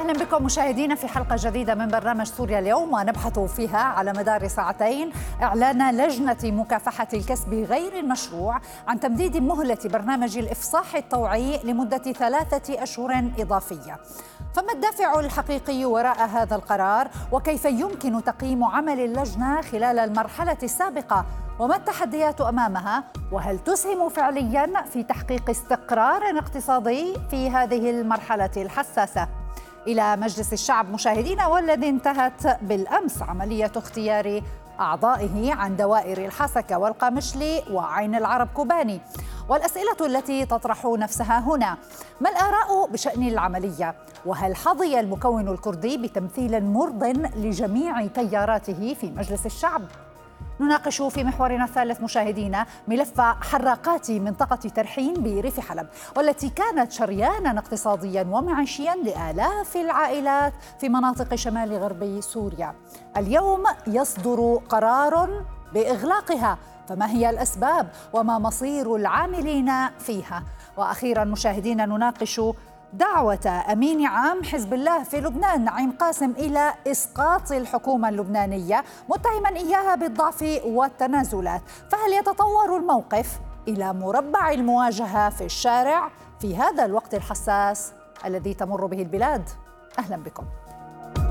أهلا بكم مشاهدينا في حلقة جديدة من برنامج سوريا اليوم، ونبحث فيها على مدار ساعتين إعلان لجنة مكافحة الكسب غير المشروع عن تمديد مهلة برنامج الإفصاح الطوعي لمدة 3 أشهر إضافية. فما الدافع الحقيقي وراء هذا القرار؟ وكيف يمكن تقييم عمل اللجنة خلال المرحلة السابقة؟ وما التحديات أمامها؟ وهل تسهم فعلياً في تحقيق استقرار اقتصادي في هذه المرحلة الحساسة؟ إلى مجلس الشعب مشاهدينا، والذي انتهت بالأمس عملية اختيار أعضائه عن دوائر الحسكة والقامشلي وعين العرب كوباني. والأسئلة التي تطرح نفسها هنا: ما الآراء بشأن العملية؟ وهل حظي المكون الكردي بتمثيل مرض لجميع تياراته في مجلس الشعب؟ نناقش في محورنا الثالث مشاهدينا ملف حراقات منطقة ترحين بريف حلب، والتي كانت شريانا اقتصاديا ومعيشيا لآلاف العائلات في مناطق شمال غربي سوريا. اليوم يصدر قرار بإغلاقها، فما هي الأسباب وما مصير العاملين فيها؟ وأخيرا مشاهدينا نناقش دعوة أمين عام حزب الله في لبنان نعيم قاسم إلى إسقاط الحكومة اللبنانية، متهما إياها بالضعف والتنازلات. فهل يتطور الموقف إلى مربع المواجهة في الشارع في هذا الوقت الحساس الذي تمر به البلاد؟ أهلا بكم.